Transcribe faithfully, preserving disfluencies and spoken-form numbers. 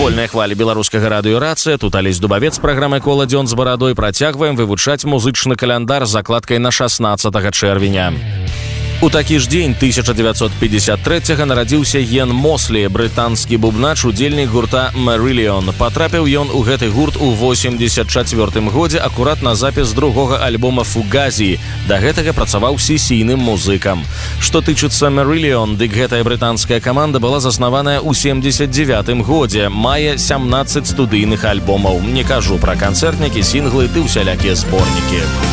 Вольная хваля беларускага радыёрацыя, тут Алесь Дубавец з праграмай «Кола дзён з барадой». Працягваем вывучаць музычны каляндар з закладкай на шаснаццатага чэрвеня. У такі ж дзень тысяча дзевяцьсот пятьдесят трэцяга нарадзіўся Йен Мослі, брытанскі бубнач, удзельнік гурта Marillion. Патрапіў ён у гэты гурт у восемьдесят чацвёртым годзе акурат на запіс другога альбома «Фугазі». Да гэтага працаваў сесійным музыкам. Што тычыцца Marillion, дык гэтая брытанская каманда была заснаваная ў семьдесят дзевятым годзе, мае сямнаццаць студыйных альбомаў. Не кажу пра канцэртнікі, сінглы ды ўсялякія зборнікі.